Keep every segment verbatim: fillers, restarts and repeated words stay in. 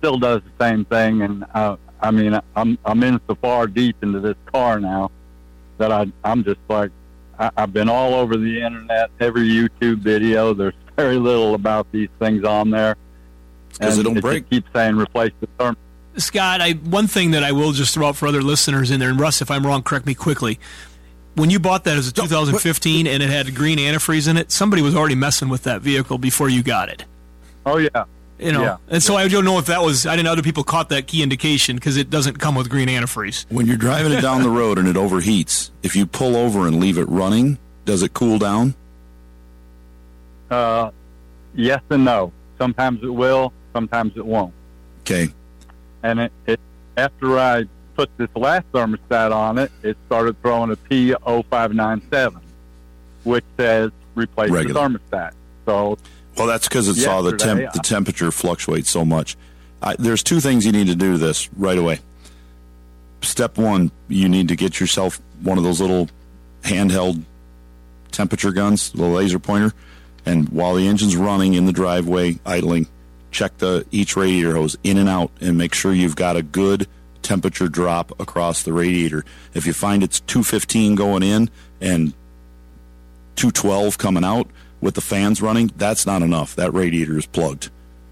still does the same thing. And uh, I mean, I'm I'm in so far deep into this car now that I I'm just like I, I've been all over the internet, every YouTube video. There's very little about these things on there. Because it don't it break. Keeps saying replace the thermostat. Scott, I, one thing that I will just throw out for other listeners in there, and Russ, if I'm wrong, correct me quickly. When you bought that as a two thousand fifteen and it had green antifreeze in it, somebody was already messing with that vehicle before you got it. Oh, yeah. You know, yeah. and so I don't know if that was, I didn't know other people caught that key indication because it doesn't come with green antifreeze. When you're driving it down the road and it overheats, if you pull over and leave it running, does it cool down? Uh, yes and no. Sometimes it will, sometimes it won't. Okay. And it, it after I put this last thermostat on it, it started throwing a P zero five nine seven, which says replace Regular. the thermostat. So, well, that's because it saw the temp, Yesterday, the temperature fluctuate so much. I, there's two things you need to do this right away. Step one, you need to get yourself one of those little handheld temperature guns, the laser pointer, and while the engine's running in the driveway, idling, check the each radiator hose in and out and make sure you've got a good temperature drop across the radiator. If you find it's two fifteen going in and two twelve coming out with the fans running, that's not enough. That radiator is plugged.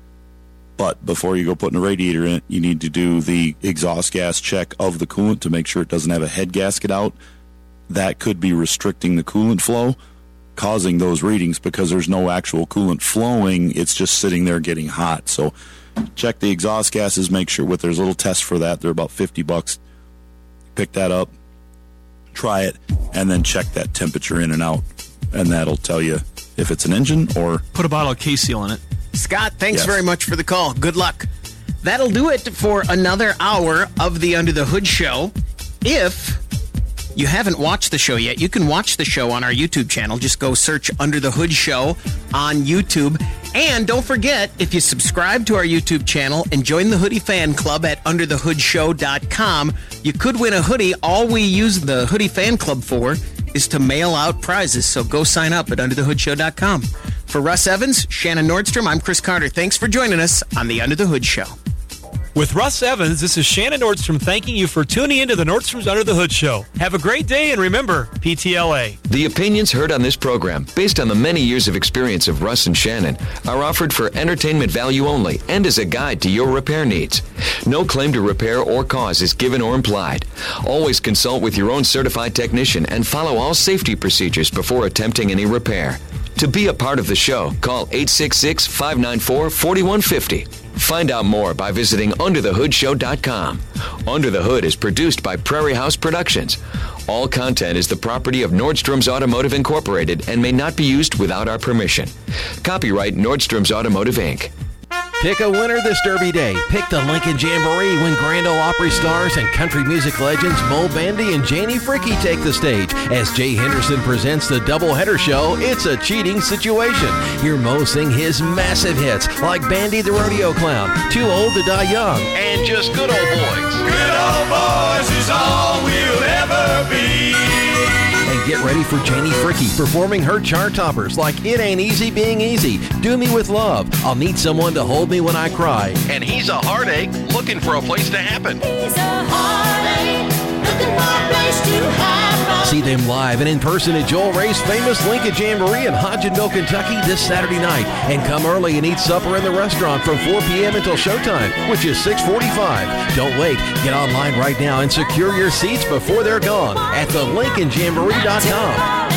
But before you go putting a radiator in, you need to do the exhaust gas check of the coolant to make sure it doesn't have a head gasket out. That could be restricting the coolant flow, causing those readings because there's no actual coolant flowing. It's just sitting there getting hot. So check the exhaust gases, make sure with there's a little test for that. They're about fifty bucks. Pick that up, try it, and then check that temperature in and out. And that'll tell you if it's an engine or... Put a bottle of K-Seal in it. Scott, thanks Yes. very much for the call. Good luck. That'll do it for another hour of the Under the Hood Show. If you haven't watched the show yet, you can watch the show on our YouTube channel. Just go search Under the Hood Show on YouTube. And don't forget, if you subscribe to our YouTube channel and join the Hoodie Fan Club at under the hood show dot com, you could win a hoodie. All we use the Hoodie Fan Club for is to mail out prizes. So go sign up at under the hood show dot com. For Russ Evans, Shannon Nordstrom, I'm Chris Carter. Thanks for joining us on the Under the Hood Show. With Russ Evans, this is Shannon Nordstrom thanking you for tuning into the Nordstrom's Under the Hood Show. Have a great day, and remember, P T L A. The opinions heard on this program, based on the many years of experience of Russ and Shannon, are offered for entertainment value only and as a guide to your repair needs. No claim to repair or cause is given or implied. Always consult with your own certified technician and follow all safety procedures before attempting any repair. To be a part of the show, call eight six six, five nine four, four one five zero. Find out more by visiting under the hood show dot com. Under the Hood is produced by Prairie House Productions. All content is the property of Nordstrom's Automotive Incorporated and may not be used without our permission. Copyright Nordstrom's Automotive, Incorporated. Pick a winner this Derby Day. Pick the Lincoln Jamboree when Grand Ole Opry stars and country music legends Mo Bandy and Janie Fricke take the stage. As Jay Henderson presents the doubleheader show, it's a cheating situation. Hear Mo sing his massive hits like Bandy the Rodeo Clown, Too Old to Die Young, and Just Good Old Boys. Good old boys is all we'll ever be. And get ready for Janie Fricke performing her chart toppers like It Ain't Easy Being Easy, Do Me With Love, I'll Need Someone to Hold Me When I Cry, and He's a Heartache Looking for a Place to Happen. He's a heartache looking for a place to happen. See them live and in person at Joel Ray's famous Lincoln Jamboree in Hodgenville, Kentucky this Saturday night. And come early and eat supper in the restaurant from four p.m. until showtime, which is six forty-five. Don't wait. Get online right now and secure your seats before they're gone at the lincoln jamboree dot com.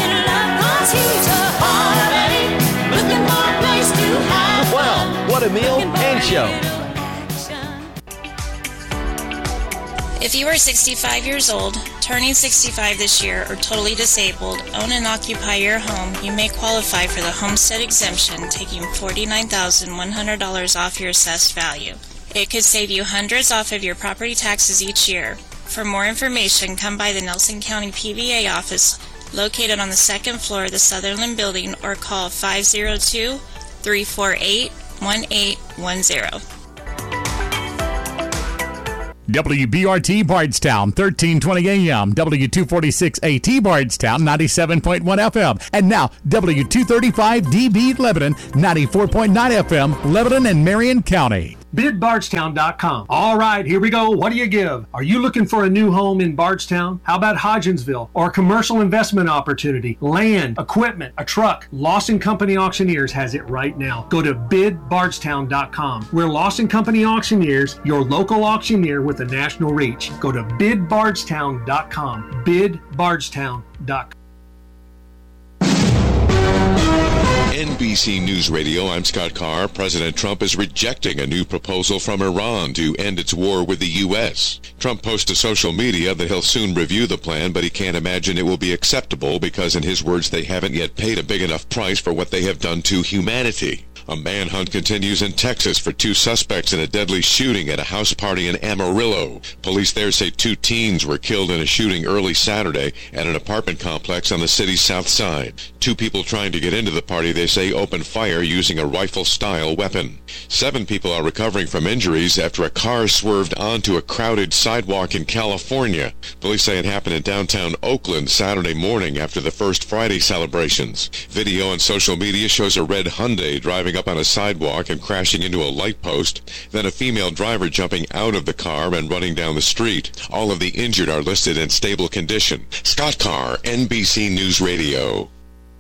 Wow, what a meal and show. If you are sixty-five years old, turning sixty-five this year, or totally disabled, own and occupy your home, you may qualify for the homestead exemption, taking forty-nine thousand one hundred dollars off your assessed value. It could save you hundreds off of your property taxes each year. For more information, come by the Nelson County P V A office located on the second floor of the Sutherland Building, or call five oh two, three four eight, one eight one zero. W B R T Bardstown, thirteen twenty A M, W two forty-six A T Bardstown, ninety-seven point one F M, and now W two thirty-five D B Lebanon, ninety-four point nine F M, Lebanon and Marion County. bid bardstown dot com. All right, here we go. What do you give? Are you looking for a new home in Bardstown? How about Hodgensville or a commercial investment opportunity? Land, equipment, a truck. Lawson Company Auctioneers has it right now. Go to bid bardstown dot com. We're Lawson Company Auctioneers, your local auctioneer with a national reach. Go to bid bardstown dot com. bid bardstown dot com. N B C News Radio, I'm Scott Carr. President Trump is rejecting a new proposal from Iran to end its war with the U S. Trump posts to social media that he'll soon review the plan, but he can't imagine it will be acceptable because, in his words, they haven't yet paid a big enough price for what they have done to humanity. A manhunt continues in Texas for two suspects in a deadly shooting at a house party in Amarillo. Police there say two teens were killed in a shooting early Saturday at an apartment complex on the city's south side. Two people trying to get into the party, they say, opened fire using a rifle-style weapon. Seven people are recovering from injuries after a car swerved onto a crowded sidewalk in California. Police say it happened in downtown Oakland Saturday morning after the First Friday celebrations. Video on social media shows a red Hyundai driving up on a sidewalk and crashing into a light post, then a female driver jumping out of the car and running down the street. All of the injured are listed in stable condition. Scott Carr, N B C News Radio.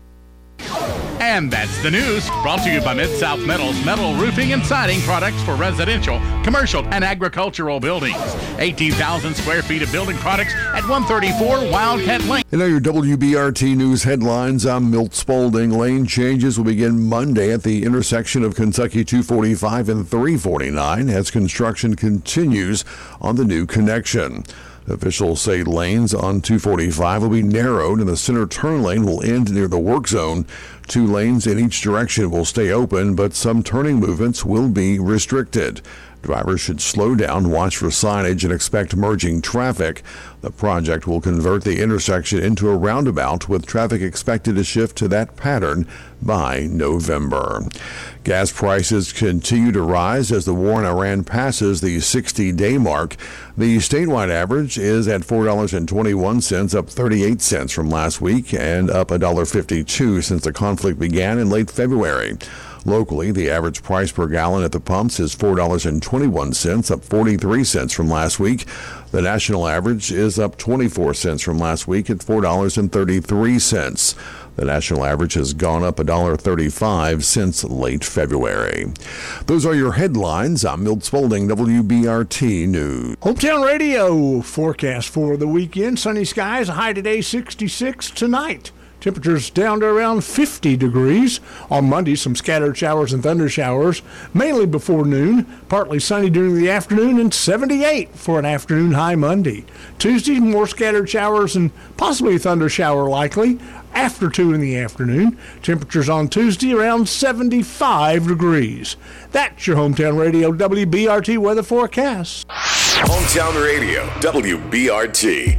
And that's the news, brought to you by Mid-South Metals, metal roofing and siding products for residential, commercial, and agricultural buildings. eighteen thousand square feet of building products at one thirty-four Wildcat Lane. And now your W B R T News headlines. I'm Milt Spaulding. Lane changes will begin Monday at the intersection of Kentucky two forty-five and three forty-nine as construction continues on the new connection. Officials say lanes on two forty-five will be narrowed and the center turn lane will end near the work zone. Two lanes in each direction will stay open, but some turning movements will be restricted. Drivers should slow down, watch for signage, and expect merging traffic. The project will convert the intersection into a roundabout, with traffic expected to shift to that pattern by November. Gas prices continue to rise as the war in Iran passes the sixty-day mark. The statewide average is at four dollars and twenty-one cents, up thirty-eight cents from last week, and up one dollar and fifty-two cents since the conflict began in late February. Locally, the average price per gallon at the pumps is four dollars and twenty-one cents, up forty-three cents from last week. The national average is up twenty-four cents from last week at four dollars and thirty-three cents. The national average has gone up one dollar and thirty-five cents since late February. Those are your headlines. I'm Milt Spaulding, W B R T News. Hometown Radio forecast for the weekend. Sunny skies, a high today sixty-six tonight. Temperatures down to around fifty degrees. On Monday, some scattered showers and thunder showers, mainly before noon. Partly sunny during the afternoon and seventy-eight for an afternoon high Monday. Tuesday, more scattered showers and possibly a thunder shower likely after two in the afternoon. Temperatures on Tuesday around seventy-five degrees. That's your Hometown Radio W B R T weather forecast. Hometown Radio W B R T.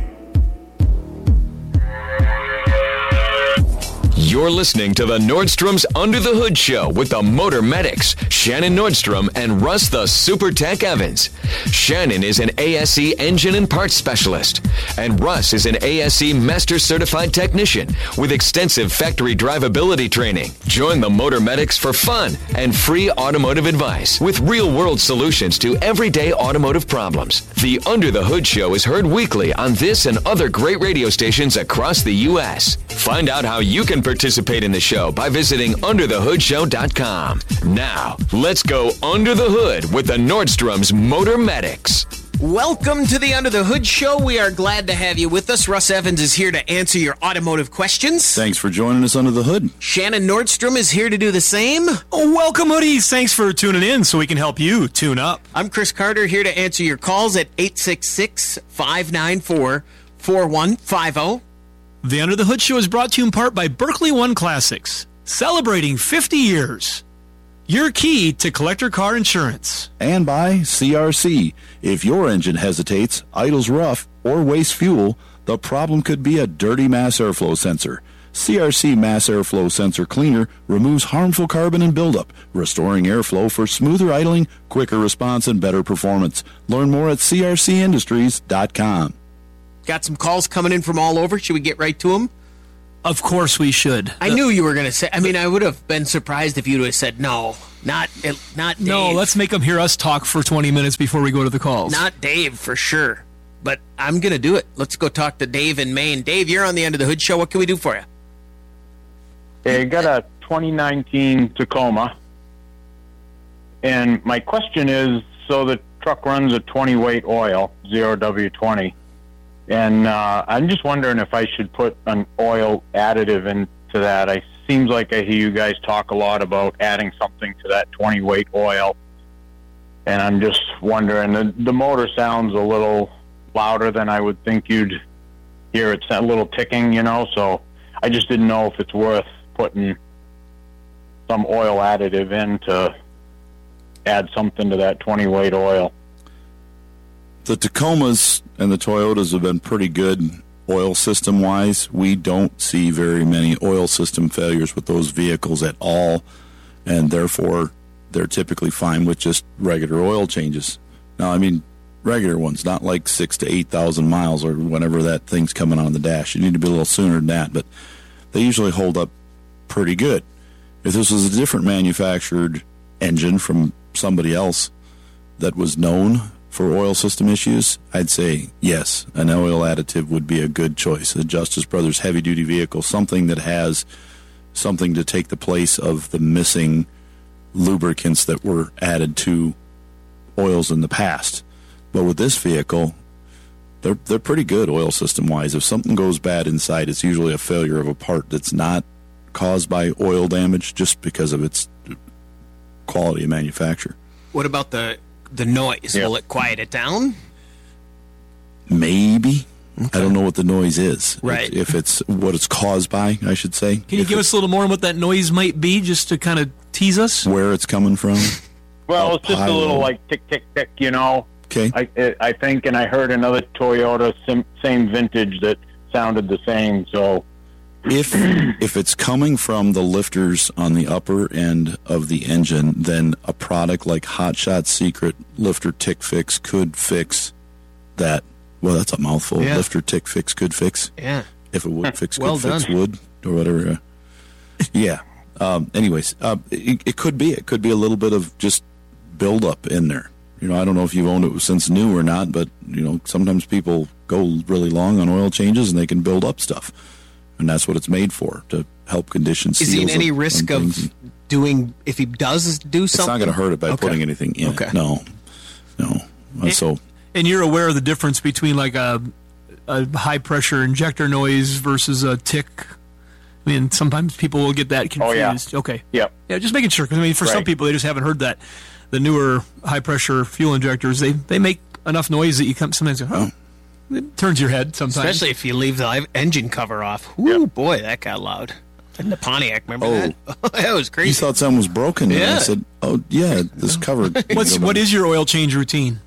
You're listening to the Nordstrom's Under the Hood Show with the Motor Medics, Shannon Nordstrom and Russ the Super Tech Evans. Shannon is an A S E engine and parts specialist, and Russ is an A S E Master Certified Technician with extensive factory drivability training. Join the Motor Medics for fun and free automotive advice with real-world solutions to everyday automotive problems. The Under the Hood Show is heard weekly on this and other great radio stations across the U S. Find out how you can participate in the show by visiting under the hood show dot com. Now, let's go under the hood with the Nordstrom's Motor Medics. Welcome to the Under the Hood Show. We are glad to have you with us. Russ Evans is here to answer your automotive questions. Thanks for joining us under the hood. Shannon Nordstrom is here to do the same. Oh, welcome, hoodies. Thanks for tuning in so we can help you tune up. I'm Chris Carter, here to answer your calls at eight six six, five nine four, four one five zero. The Under the Hood Show is brought to you in part by Berkeley One Classics, celebrating fifty years. Your key to collector car insurance. And by C R C. If your engine hesitates, idles rough, or wastes fuel, the problem could be a dirty mass airflow sensor. C R C Mass Airflow Sensor Cleaner removes harmful carbon and buildup, restoring airflow for smoother idling, quicker response, and better performance. Learn more at c r c industries dot com. Got some calls coming in from all over. Should we get right to them? Of course we should. I knew you were going to say. I mean, I would have been surprised if you'd have said no, not not Dave. No, let's make them hear us talk for twenty minutes before we go to the calls. Not Dave for sure, but I'm going to do it. Let's go talk to Dave in Maine. Dave, you're on the End of the Hood Show. What can we do for you? Hey, I got a twenty nineteen Tacoma, and my question is: so the truck runs a twenty weight oil, zero W twenty. And uh, I'm just wondering if I should put an oil additive into that. It seems like I hear you guys talk a lot about adding something to that twenty weight oil. And I'm just wondering, the, the motor sounds a little louder than I would think you'd hear. It's a little ticking, you know, so I just didn't know if it's worth putting some oil additive in to add something to that twenty weight oil. The Tacomas and the Toyotas have been pretty good oil system-wise. We don't see very many oil system failures with those vehicles at all, and therefore they're typically fine with just regular oil changes. Now, I mean, regular ones, not like six to eight thousand miles or whenever that thing's coming on the dash. You need to be a little sooner than that, but they usually hold up pretty good. If this was a different manufactured engine from somebody else that was known for oil system issues, I'd say yes, an oil additive would be a good choice. The Justice Brothers heavy-duty vehicle, something that has something to take the place of the missing lubricants that were added to oils in the past. But with this vehicle, they're they're pretty good oil system-wise. If something goes bad inside, it's usually a failure of a part that's not caused by oil damage, just because of its quality of manufacture. What about the the noise? Yeah. Will it quiet it down? Maybe. Okay. I don't know what the noise is. Right. If, if it's what it's caused by, I should say. Can you if give us a little more on what that noise might be, just to kind of tease us? Where it's coming from? Well, it's just a little like tick, tick, tick, you know. Okay. I, I think, and I heard another Toyota, sim, same vintage, that sounded the same, so... If if it's coming from the lifters on the upper end of the engine, then a product like Hot Shot Secret Lifter Tick Fix could fix that. Well, that's a mouthful. Yeah. Lifter Tick Fix could fix. Yeah. If it would fix, Well could fix done. would or whatever. Uh, yeah. Um, anyways, uh, it, it could be. It could be a little bit of just buildup in there. You know, I don't know if you've owned it since new or not, but you know, sometimes people go really long on oil changes and they can build up stuff. And that's what it's made for, to help condition seals. Is he in any up risk on of things. doing, if he does do It's something? not going to hurt it by Okay. putting anything in Okay. it. No. No. Uh, so, And you're aware of the difference between like a, a high pressure injector noise versus a tick? I mean, sometimes people will get that Oh, yeah. confused. Okay. Yep. Yeah, just making sure, because I mean, for some Right. people, they just haven't heard that. The newer high pressure fuel injectors, they, they make enough noise that you come sometimes go, oh, it turns your head sometimes. Especially if you leave the live engine cover off. Ooh, boy, that got loud. In the Pontiac, remember Oh. that? That was you crazy. thought something was broken. And I Yeah. said, oh, yeah, this cover. What's what is your oil change routine?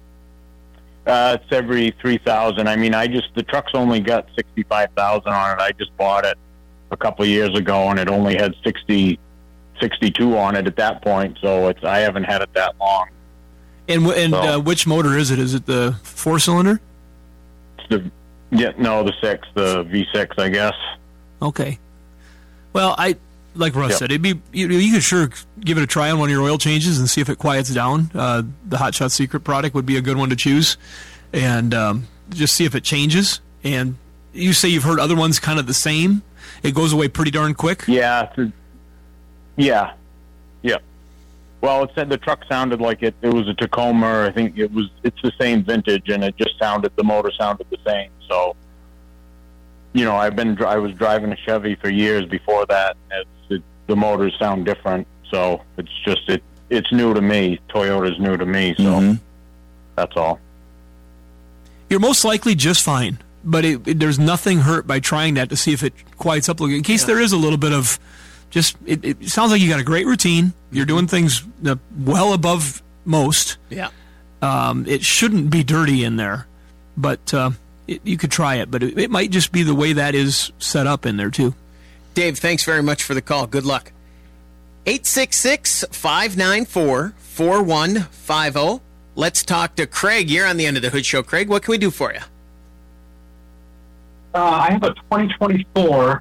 Uh, it's every three thousand. I mean, I just, the truck's only got sixty-five thousand on it. I just bought it a couple of years ago, and it only had sixty, sixty-two on it at that point, so it's, I haven't had it that long. And wh- and So- uh, which motor is it? Is it the four cylinder? It's the, yeah, no, the six, the V six, I guess. Okay. Well, I like Russ Yep. said, it'd be you, you could sure give it a try on one of your oil changes and see if it quiets down. Uh, the Hot Shot Secret product would be a good one to choose, and um, just see if it changes. And you say you've heard other ones kind of the same. It goes away pretty darn quick. Yeah, it's a- yeah, yeah. Well, it said the truck sounded like it. It was a Tacoma. I think it was. It's the same vintage, and it just sounded. The motor sounded the same. So, you know, I've been. I was driving a Chevy for years before that. It's it, the motors sound different. So it's just it. It's new to me. Toyota's new to me. So Mhm. that's all. You're most likely just fine, but it, it- there's nothing hurt by trying that to see if it quiets up a little. In case there is a little bit of, just it, it sounds like you got a great routine. You're doing things uh, well above most. Yeah. Um, it shouldn't be dirty in there, but uh, it, you could try it. But it, it might just be the way that is set up in there too. Dave, thanks very much for the call. Good luck. eight six six, five nine four, four one five zero. Let's talk to Craig. You're on the End of the Hood Show. Craig, what can we do for you? Uh, I have a twenty twenty-four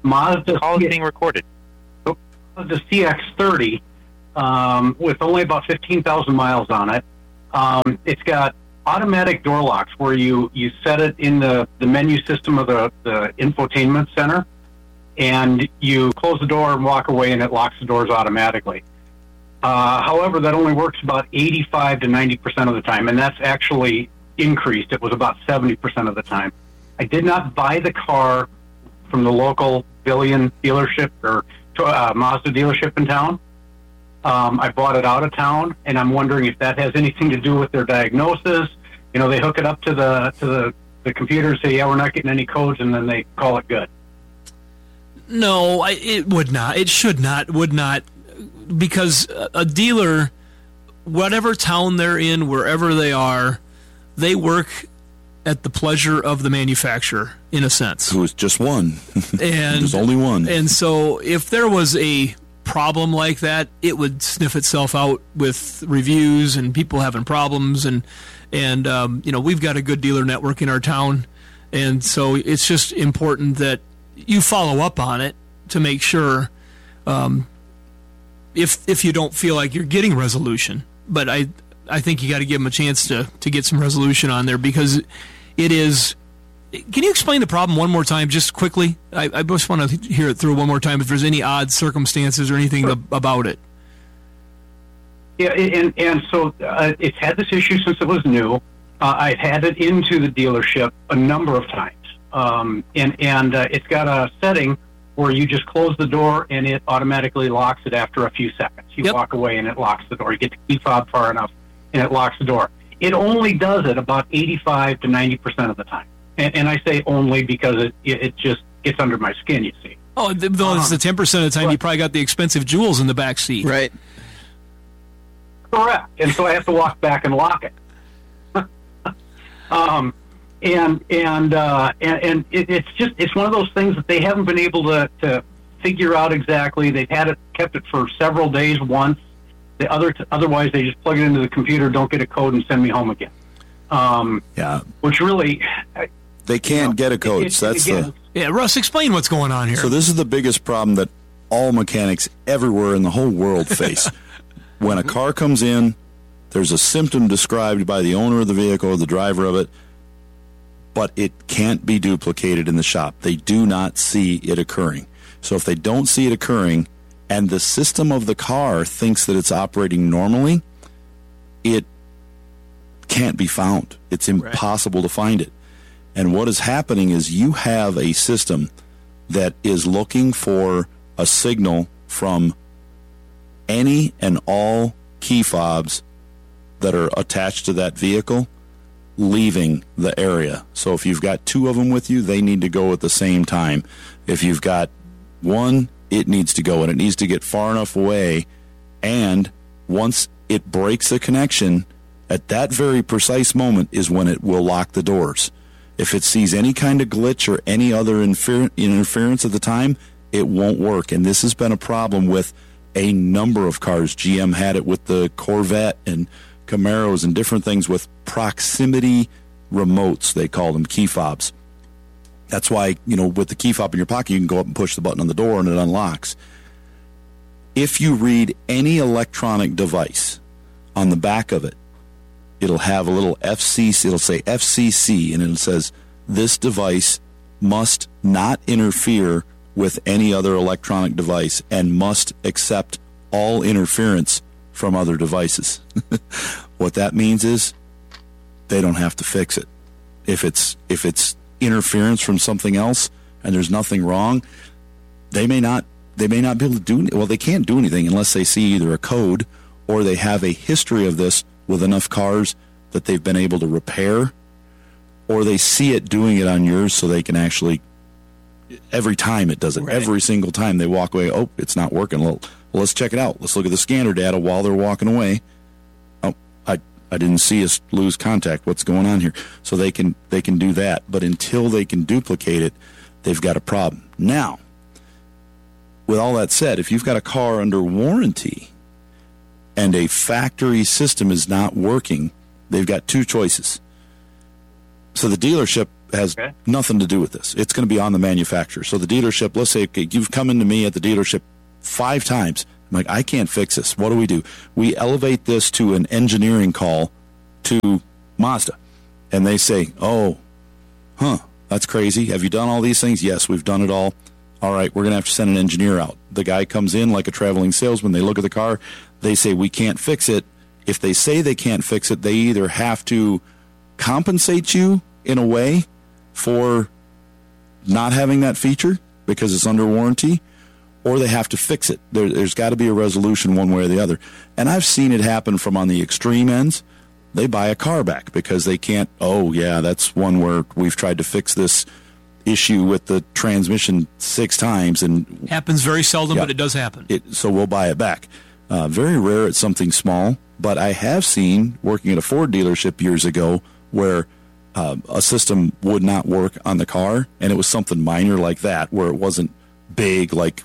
Mazda. Call is being recorded. Mazda C X thirty um, with only about fifteen thousand miles on it. Um, it's got automatic door locks where you, you set it in the, the menu system of the, the infotainment center, and you close the door and walk away, and it locks the doors automatically. Uh, however, that only works about eighty-five to ninety percent of the time, and that's actually increased. It was about seventy percent of the time. I did not buy the car from the local Billion dealership or uh, Mazda dealership in town. Um, I bought it out of town, and I'm wondering if that has anything to do with their diagnosis. You know, they hook it up to the to the, the computer and say, yeah, we're not getting any codes, and then they call it good. No, I, it would not. It should not, would not, because a dealer, whatever town they're in, wherever they are, they work at the pleasure of the manufacturer, in a sense. Who is just one. And there's only one. And so if there was a problem like that, it would sniff itself out with reviews and people having problems. And, and um, you know, we've got a good dealer network in our town. And so it's just important that you follow up on it to make sure um, if if you don't feel like you're getting resolution. But I I think you got to give them a chance to, to get some resolution on there, because it is... Can you explain the problem one more time, just quickly? I, I just want to hear it through one more time, if there's any odd circumstances or anything sure. about it. Yeah, and, and so uh, it's had this issue since it was new. Uh, I've had it into the dealership a number of times. Um, and and uh, it's got a setting where you just close the door and it automatically locks it after a few seconds. You yep. walk away and it locks the door. You get the key fob far enough and it locks the door. It only does it about eighty-five to ninety percent of the time. And, and I say only because it, it just gets under my skin, you see. Oh, though um, it's the ten percent of the time, right. You probably got the expensive jewels in the back seat. Right. Correct. And so I have to walk back and lock it. um, and and, uh, and and it, it's just it's one of those things that they haven't been able to, to figure out exactly. They've had it kept it for several days once. The other t- otherwise they just plug it into the computer, don't get a code, and send me home again. Um, yeah. Which really. They can't you know, get a code. It, so that's again, the yeah. Russ, explain what's going on here. So this is the biggest problem that all mechanics everywhere in the whole world face. When a car comes in, there's a symptom described by the owner of the vehicle or the driver of it, but it can't be duplicated in the shop. They do not see it occurring. So if they don't see it occurring, and the system of the car thinks that it's operating normally, it can't be found. It's impossible right. to find it. And what is happening is you have a system that is looking for a signal from any and all key fobs that are attached to that vehicle leaving the area. So if you've got two of them with you, they need to go at the same time. If you've got one, it needs to go, and it needs to get far enough away. And once it breaks the connection, at that very precise moment is when it will lock the doors. If it sees any kind of glitch or any other infer- interference at the time, it won't work. And this has been a problem with a number of cars. G M had it with the Corvette and Camaros and different things with proximity remotes, they call them, key fobs. That's why, you know, with the key fob in your pocket, you can go up and push the button on the door and it unlocks. If you read any electronic device on the back of it, it'll have a little F C C, it'll say F C C, and it says, this device must not interfere with any other electronic device and must accept all interference from other devices. What that means is they don't have to fix it. If it's if it's interference from something else and there's nothing wrong, they may not they may not be able to do well, they can't do anything unless they see either a code or they have a history of this with enough cars that they've been able to repair, or they see it doing it on yours so they can actually, every time it does it, right. every single time they walk away, oh, it's not working. Well, well, let's check it out. Let's look at the scanner data while they're walking away. Oh, I I didn't see us lose contact. What's going on here? So they can they can do that. But until they can duplicate it, they've got a problem. Now, with all that said, if you've got a car under warranty and a factory system is not working, they've got two choices. So the dealership has okay. nothing to do with this. It's going to be on the manufacturer. So the dealership, let's say okay, you've come into me at the dealership five times. I'm like, I can't fix this. What do we do? We elevate this to an engineering call to Mazda. And they say, oh, huh, that's crazy. Have you done all these things? Yes, we've done it all. All right, we're going to have to send an engineer out. The guy comes in like a traveling salesman. They look at the car. They say, we can't fix it. If they say they can't fix it, they either have to compensate you in a way for not having that feature because it's under warranty, or they have to fix it. There, there's got to be a resolution one way or the other. And I've seen it happen from on the extreme ends. They buy a car back because they can't, oh, yeah, that's one where we've tried to fix this issue with the transmission six times. And happens very seldom, yeah, but it does happen. It, so we'll buy it back. Uh, very rare it's something small, but I have seen, working at a Ford dealership years ago, where uh, a system would not work on the car, and it was something minor like that, where it wasn't big, like,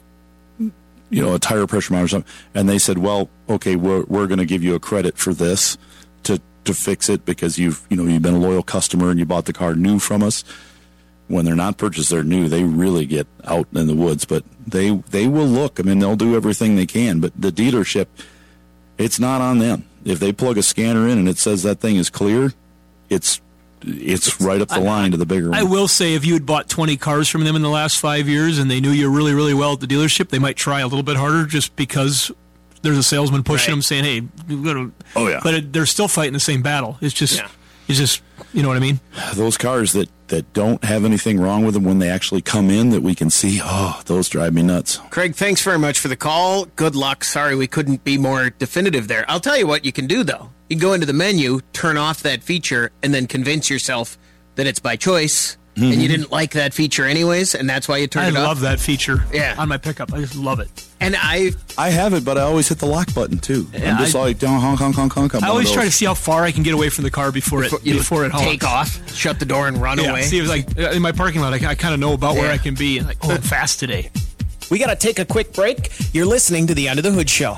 you know, a tire pressure monitor or something. And they said, well, okay, we're we're going to give you a credit for this to to fix it because you've you know you've been a loyal customer and you bought the car new from us. When they're not purchased, they're new. They really get out in the woods, but they they will look. I mean, they'll do everything they can. But the dealership, it's not on them. If they plug a scanner in and it says that thing is clear, it's it's, it's right up the I, line to the bigger one. I will say, if you had bought twenty cars from them in the last five years and they knew you really, really well at the dealership, they might try a little bit harder just because there's a salesman pushing right. them saying, hey, you got to. Oh, yeah. But it, they're still fighting the same battle. It's just, yeah. it's just, you know what I mean? Those cars that, that don't have anything wrong with them when they actually come in that we can see, oh, those drive me nuts. Craig, thanks very much for the call. Good luck. Sorry we couldn't be more definitive there. I'll tell you what you can do, though. You can go into the menu, turn off that feature, and then convince yourself that it's by choice, mm-hmm. and you didn't like that feature anyways, and that's why you turned I it off. I love that feature yeah. on my pickup. I just love it. And I I have it, but I always hit the lock button, too. Yeah, I'm just I, like, down, honk, honk, honk, honk. I always try to see how far I can get away from the car before it before, before it honks. Take off, shut the door, and run yeah, away. See, it was like, in my parking lot, I, I kind of know about yeah. where I can be. And like, oh, I'm fast today. We got to take a quick break. You're listening to the Under the Hood Show.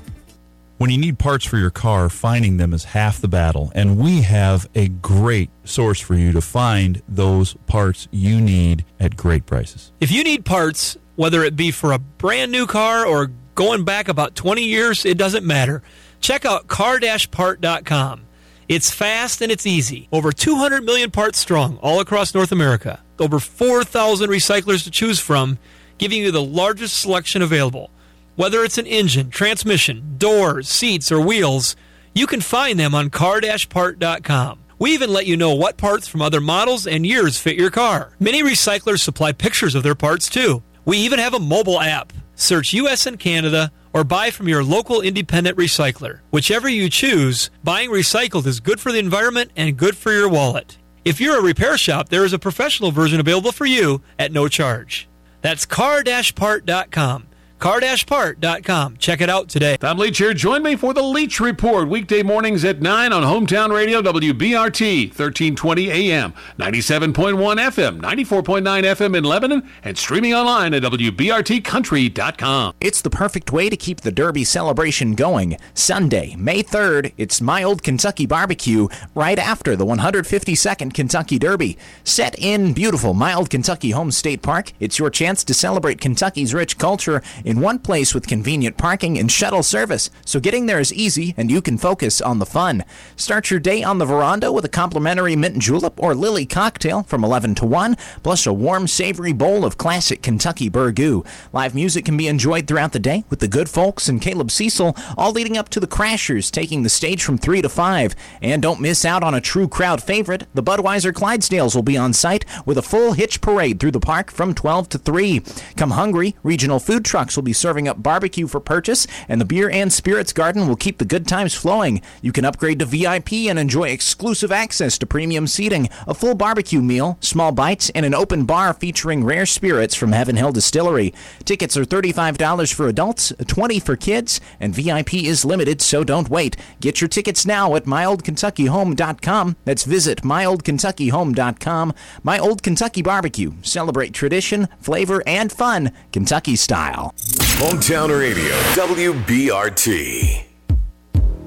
When you need parts for your car, finding them is half the battle, and we have a great source for you to find those parts you need at great prices. If you need parts, whether it be for a brand new car or going back about twenty years, it doesn't matter. Check out car dash part dot com. It's fast and it's easy. Over two hundred million parts strong all across North America. Over four thousand recyclers to choose from, giving you the largest selection available. Whether it's an engine, transmission, doors, seats, or wheels, you can find them on car dash part dot com. We even let you know what parts from other models and years fit your car. Many recyclers supply pictures of their parts, too. We even have a mobile app. Search U S and Canada or buy from your local independent recycler. Whichever you choose, buying recycled is good for the environment and good for your wallet. If you're a repair shop, there is a professional version available for you at no charge. That's car dash part dot com. car dash part dot com. Check it out today. Tom Leach here. Join me for the Leach Report, weekday mornings at nine on Hometown Radio, W B R T, thirteen twenty A M, ninety-seven point one F M, ninety-four point nine F M in Lebanon, and streaming online at W B R T country dot com. It's the perfect way to keep the Derby celebration going. Sunday, May third, it's My Old Kentucky Barbecue right after the one hundred fifty-second Kentucky Derby. Set in beautiful My Old Kentucky Home State Park, it's your chance to celebrate Kentucky's rich culture in one place with convenient parking and shuttle service, so getting there is easy and you can focus on the fun. Start your day on the veranda with a complimentary mint julep or lily cocktail from eleven to one, plus a warm, savory bowl of classic Kentucky burgoo. Live music can be enjoyed throughout the day with the Good Folks and Caleb Cecil, all leading up to the Crashers taking the stage from three to five. And don't miss out on a true crowd favorite. The Budweiser Clydesdales will be on site with a full hitch parade through the park from twelve to three. Come hungry, regional food trucks will be serving up barbecue for purchase, and the Beer and Spirits Garden will keep the good times flowing. You can upgrade to V I P and enjoy exclusive access to premium seating, a full barbecue meal, small bites, and an open bar featuring rare spirits from Heaven Hill Distillery. Tickets are thirty-five dollars for adults, twenty dollars for kids, and V I P is limited, so don't wait. Get your tickets now at my old kentucky home dot com. That's visit my old kentucky home dot com. My Old Kentucky Barbecue. Celebrate tradition, flavor, and fun, Kentucky style. Hometown Radio, W B R T.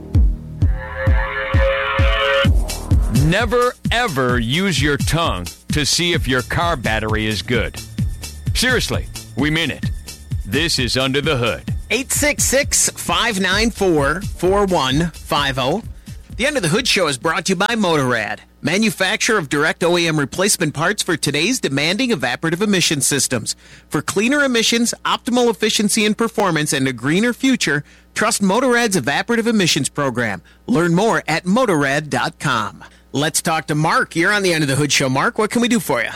Never, ever use your tongue to see if your car battery is good. Seriously, we mean it. This is Under the Hood. eight six six, five nine four, four one five zero. The Under the Hood Show is brought to you by Motorrad, manufacturer of direct O E M replacement parts for today's demanding evaporative emission systems. For cleaner emissions, optimal efficiency and performance, and a greener future, trust Motorrad's evaporative emissions program. Learn more at motorrad dot com. Let's talk to Mark. You're on the Under the Hood Show. Mark, what can we do for you?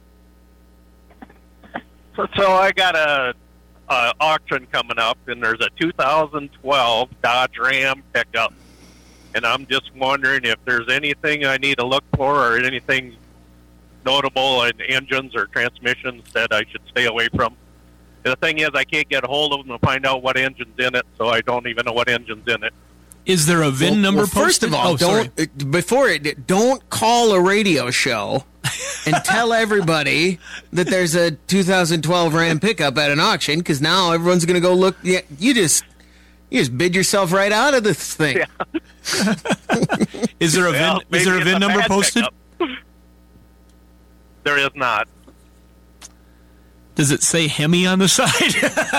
So, so I got a, a auction coming up, and there's a two thousand twelve Dodge Ram pickup. And I'm just wondering if there's anything I need to look for or anything notable in engines or transmissions that I should stay away from. And the thing is, I can't get a hold of them to find out what engine's in it, so I don't even know what engine's in it. Is there a V I N well, number well, first posted? of all, oh, don't uh, before it don't call a radio show and tell everybody that there's a two thousand twelve Ram pickup at an auction, because now everyone's going to go look. Yeah, you just you just bid yourself right out of this thing. Yeah. Is there a well, V I N? Is there a V I N number posted? Pickup. There is not. Does it say Hemi on the side?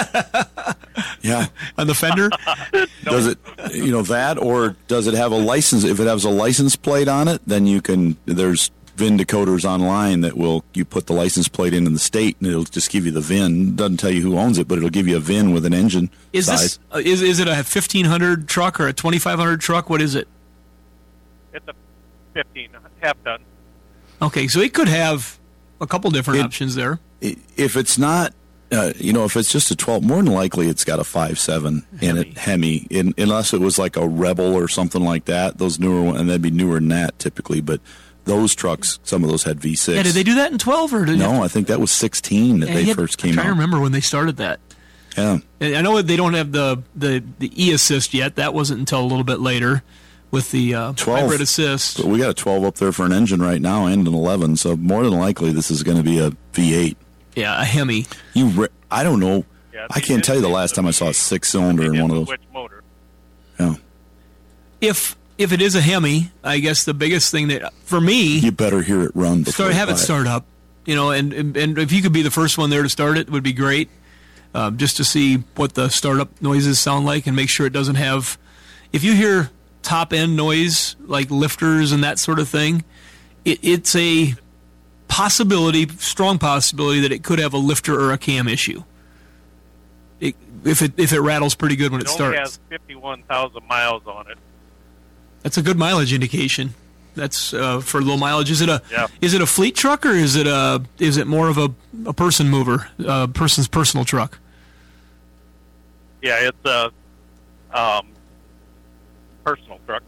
Yeah. On the fender? Does it, you know, that, or does it have a license? If it has a license plate on it, then you can, there's V I N decoders online that will, you put the license plate in in the state and it'll just give you the V I N. It doesn't tell you who owns it, but it'll give you a V I N with an engine Is size. this uh, is is it a fifteen hundred truck or a twenty-five hundred truck? What is it? It's a fifteen, half ton. Okay, so it could have a couple different It- options there. If it's not, uh, you know, if it's just a twelve, more than likely it's got a five seven in it, Hemi, in, unless it was like a Rebel or something like that. Those newer ones, and that'd be newer than that typically, but those trucks, some of those had V six. Yeah, did they do that in twelve or did No, I think that was sixteen that Yeah, they he had- first I'm came trying to out. remember when they started that. Yeah. And I know they don't have the the, the e-assist yet. That wasn't until a little bit later with the uh, twelve hybrid assist. But we got a twelve up there for an engine right now and an eleven, so more than likely this is going to be a V eight. Yeah, a Hemi. You, re- I don't know. Yeah, I can't tell you the last time I saw a six cylinder in one of those. Which motor? Yeah. If if it is a Hemi, I guess the biggest thing that for me, You better hear it run before start you have buy it start up. You know, and, and and if you could be the first one there to start it, would be great. Um, just to see what the startup noises sound like and make sure it doesn't have. If you hear top end noise like lifters and that sort of thing, it, it's a possibility, strong possibility that it could have a lifter or a cam issue. It, if it if it rattles pretty good when it, It only starts, has fifty-one thousand miles on it. that's a good mileage indication. That's uh, for low mileage. Is it a Yeah. is it a fleet truck or is it a is it more of a, a person mover, a person's personal truck? Yeah, it's a um, personal truck.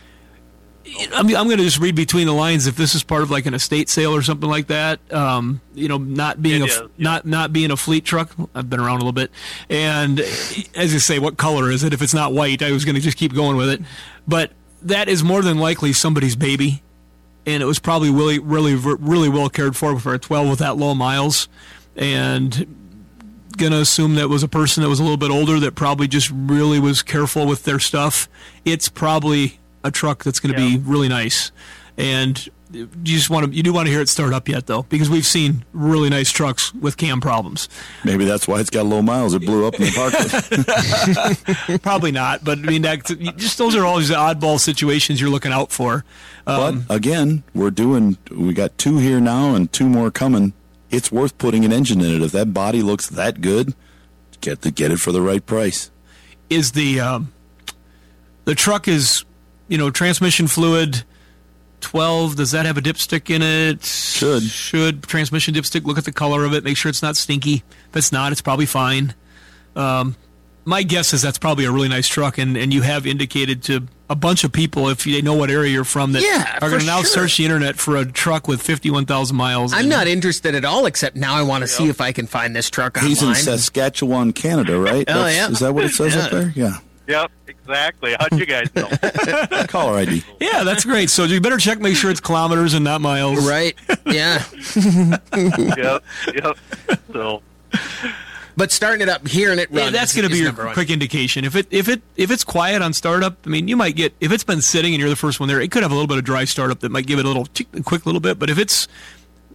I'm, I'm going to just read between the lines. If this is part of like an estate sale or something like that, um, you know, not being It a is, yeah. not not being a fleet truck. I've been around a little bit, and as you say, what color is it? If it's not white, I was going to just keep going with it. But that is more than likely somebody's baby, and it was probably really, really, really well cared for for a twelve with that low miles, and going to assume that was a person that was a little bit older that probably just really was careful with their stuff. It's probably a truck that's going to Yeah. be really nice, and you just want to you do want to hear it start up yet though, because we've seen really nice trucks with cam problems. Maybe that's why it's got low miles. It blew up in the park. Probably not, but I mean, that, just those are all these oddball situations you're looking out for. Um, But again, we're doing. We got two here now, and two more coming. It's worth putting an engine in it. If that body looks that good, get the get it for the right price. is the um, the truck is you know transmission fluid twelve? Does that have a dipstick in it? Should should transmission dipstick? Look at the color of it. Make sure it's not stinky. If it's not, it's probably fine. Um, my guess is that's probably a really nice truck, and, and you have indicated to a bunch of people, if they know what area you're from, that Yeah, are going for to now sure. search the internet for a truck with fifty-one thousand miles. I'm and- not interested at all, except now I want to see if I can find this truck He's in online. Saskatchewan, Canada, right? Oh, That's- yeah. Is that what it says up Yeah. there? Yeah. Yep, exactly. How'd you guys know? Caller I D. Yeah, that's great. So you better check, make sure it's kilometers and not miles. Right. Yeah. yep, yep. So, But starting it up, hearing it run, Yeah, that's is- going to is be your number one. quick indication. If it if it if it's quiet on startup, I mean, you might get if it's been sitting and you're the first one there, it could have a little bit of dry startup that might give it a little tick- quick little bit. But if it's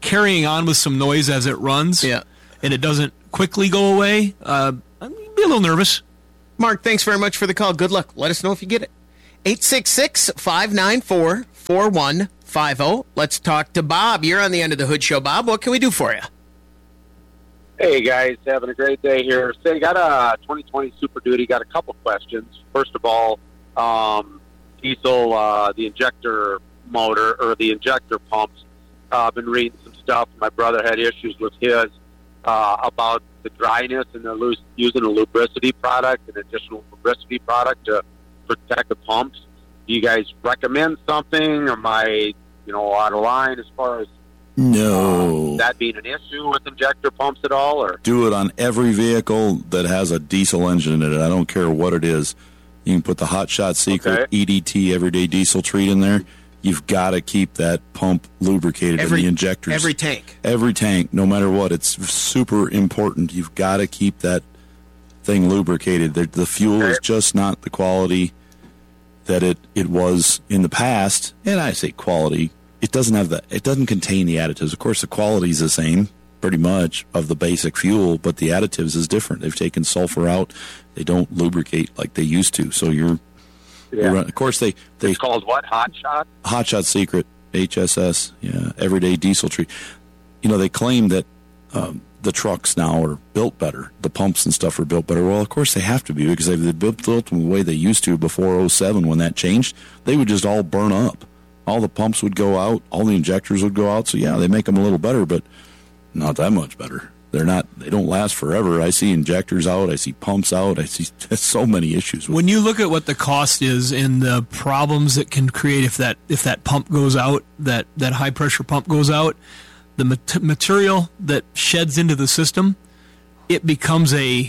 carrying on with some noise as it runs, yeah. and it doesn't quickly go away, uh, I'd be a little nervous. Mark, thanks very much for the call. Good luck. Let us know if you get it. eight six six, five nine four, four one five zero. Let's talk to Bob. You're on the Under the Hood Show. Bob, what can we do for you? Hey, guys. Having a great day here. Say, got a twenty twenty Super Duty. Got a couple questions. First of all, um, diesel, uh, the injector motor or the injector pumps. Uh, I've been reading some stuff. My brother had issues with his uh, about the dryness, and they're lo- using a lubricity product, an additional lubricity product to protect the pumps. Do you guys recommend something? Am I, you know, out of line as far as No. uh, that being an issue with injector pumps at all? Or Do it on every vehicle that has a diesel engine in it. I don't care what it is. You can put the Hot Shot Secret Okay. E D T Everyday Diesel Treat in there. You've got to keep that pump lubricated Every- in the injectors. every tank. Every tank, no matter what. It's super important. You've got to keep that thing lubricated. The, the fuel is just not the quality that it, it was in the past. And I say quality. It doesn't have the. It doesn't contain the additives. Of course, the quality is the same, pretty much, of the basic fuel, but the additives is different. They've taken sulfur out. They don't lubricate like they used to. So you're, Yeah. you're of course they they it's called what? Hot Shot? Hot Shot Secret, H S S, yeah, Everyday Diesel Treat. You know, they claim that um, the trucks now are built better. The pumps and stuff are built better. Well, of course they have to be, because if they built, built them the way they used to before oh seven when that changed, they would just all burn up. All the pumps would go out. All the injectors would go out. So, yeah, they make them a little better, but not that much better. They're not. They don't last forever. I see injectors out. I see pumps out. I see so many issues with When you look at what the cost is and the problems it can create if that if that pump goes out, that, that high pressure pump goes out, the mat- material that sheds into the system, it becomes a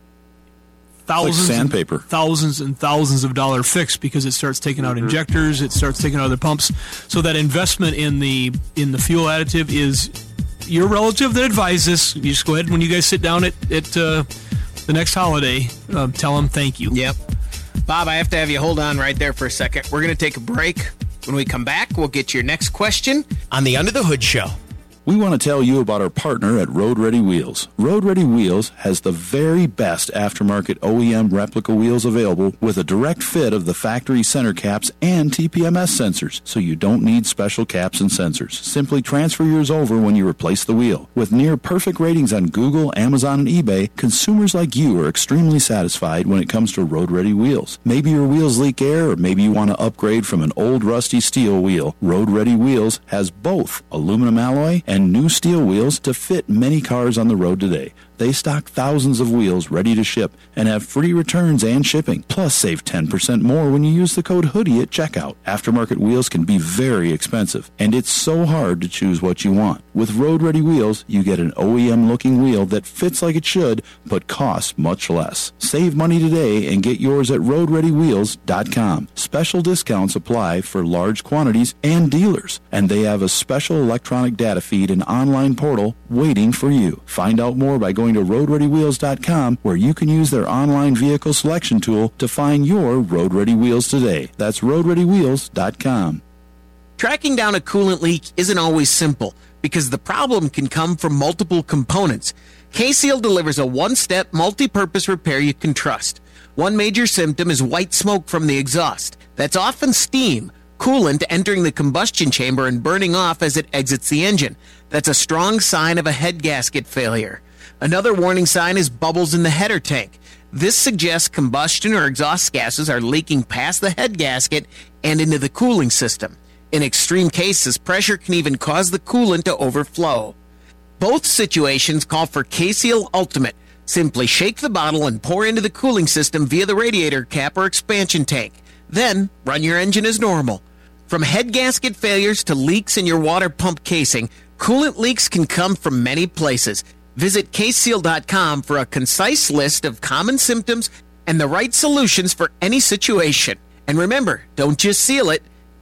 thousands, like sandpaper. And thousands and thousands of dollar fix, because it starts taking out injectors, it starts taking out other pumps. So that investment in the in the fuel additive is your relative that advises. You just go ahead when you guys sit down at at uh, the next holiday, uh, tell them thank you. Yep. Bob, I have to have you hold on right there for a second. We're going to take a break. When we come back, we'll get your next question on the Under the Hood Show. We want to tell you about our partner at Road Ready Wheels. Road Ready Wheels has the very best aftermarket O E M replica wheels available, with a direct fit of the factory center caps and T P M S sensors, so you don't need special caps and sensors. Simply transfer yours over when you replace the wheel. With near perfect ratings on Google, Amazon, and eBay, consumers like you are extremely satisfied when it comes to Road Ready Wheels. Maybe your wheels leak air, or maybe you want to upgrade from an old rusty steel wheel. Road Ready Wheels has both aluminum alloy and and new steel wheels to fit many cars on the road today. They stock thousands of wheels ready to ship and have free returns and shipping. Plus, save ten percent more when you use the code HOODIE at checkout. Aftermarket wheels can be very expensive, and it's so hard to choose what you want. With Road Ready Wheels, you get an O E M-looking wheel that fits like it should, but costs much less. Save money today and get yours at road ready wheels dot com. Special discounts apply for large quantities and dealers, and they have a special electronic data feed and online portal waiting for you. Find out more by going to road ready wheels dot com, where you can use their online vehicle selection tool to find your Road Ready Wheels today. That's road ready wheels dot com. Tracking down a coolant leak isn't always simple, because the problem can come from multiple components. K-Seal delivers a one-step, multi-purpose repair you can trust. One major symptom is white smoke from the exhaust. That's often steam, coolant entering the combustion chamber and burning off as it exits the engine. That's a strong sign of a head gasket failure. Another warning sign is bubbles in the header tank. This suggests combustion or exhaust gases are leaking past the head gasket and into the cooling system. In extreme cases, pressure can even cause the coolant to overflow. Both situations call for K-Seal Ultimate. Simply shake the bottle and pour into the cooling system via the radiator cap or expansion tank. Then, run your engine as normal. From head gasket failures to leaks in your water pump casing, coolant leaks can come from many places. Visit K seal dot com for a concise list of common symptoms and the right solutions for any situation. And remember, don't just seal it,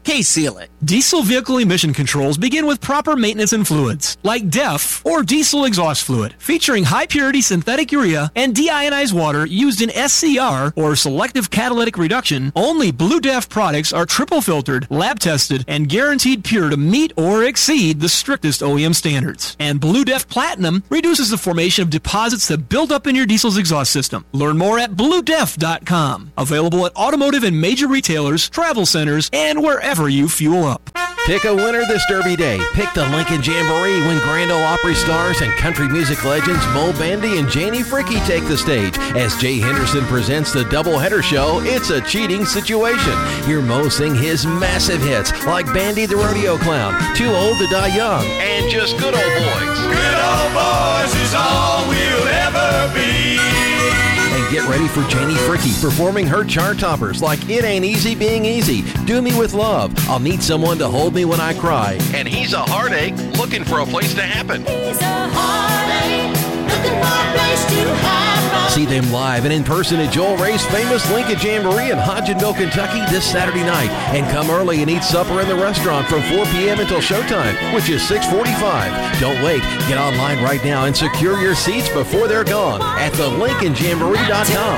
K-Seal it. Diesel vehicle emission controls begin with proper maintenance and fluids, like D E F or diesel exhaust fluid, featuring high-purity synthetic urea and deionized water used in S C R, or selective catalytic reduction. Only Blue D E F products are triple-filtered, lab-tested, and guaranteed pure to meet or exceed the strictest O E M standards. And Blue D E F Platinum reduces the formation of deposits that build up in your diesel's exhaust system. Learn more at blue def dot com. Available at automotive and major retailers, travel centers, and wherever you fuel up. Pick a winner this Derby Day. Pick the Lincoln Jamboree when Grand Ole Opry stars and country music legends Mo Bandy and Janie Fricke take the stage. As Jay Henderson presents the doubleheader show, it's a cheating situation. Hear Mo sing his massive hits like Bandy the Rodeo Clown, Too Old to Die Young, and just Good Old Boys. Good old boys is all we'll ever be. And get ready for Janie Fricke performing her chart toppers like It Ain't Easy Being Easy, Do Me With Love, I'll Need Someone to Hold Me When I Cry, and He's a Heartache Looking for a Place to Happen. He's a heartache looking for a place to happen. See them live and in person at Joel Ray's famous Lincoln Jamboree in Hodgenville, Kentucky this Saturday night. And come early and eat supper in the restaurant from four p.m. until showtime, which is six forty-five. Don't wait. Get online right now and secure your seats before they're gone at the lincoln jamboree dot com.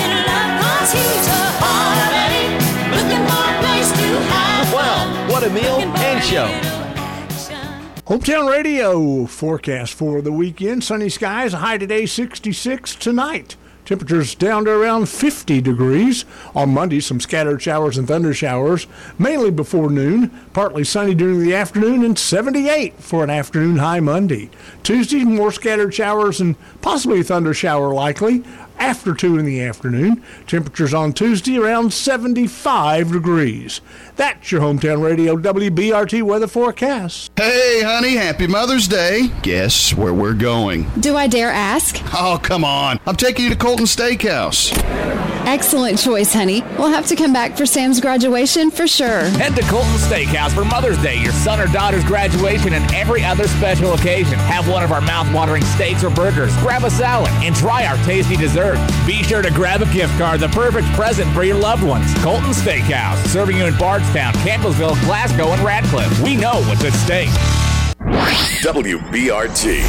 Wow, what a meal and show. Hometown Radio forecast for the weekend. Sunny skies, a high today sixty-six tonight. Temperatures down to around fifty degrees. On Monday, some scattered showers and thunder showers, mainly before noon. Partly sunny during the afternoon and seventy-eight for an afternoon high Monday. Tuesday, more scattered showers and possibly a thunder shower likely after two in the afternoon. Temperatures on Tuesday around seventy-five degrees. That's your Hometown Radio W B R T weather forecast. Hey, honey, happy Mother's Day. Guess where we're going? Do I dare ask? Oh, come on. I'm taking you to Colton Steakhouse. Excellent choice, honey. We'll have to come back for Sam's graduation for sure. Head to Colton Steakhouse for Mother's Day, your son or daughter's graduation, and every other special occasion. Have one of our mouth-watering steaks or burgers, grab a salad, and try our tasty dessert. Be sure to grab a gift card, the perfect present for your loved ones. Colton Steakhouse, serving you in Bardstown, Campbellsville, Glasgow, and Radcliffe. We know what's at stake. W B R T.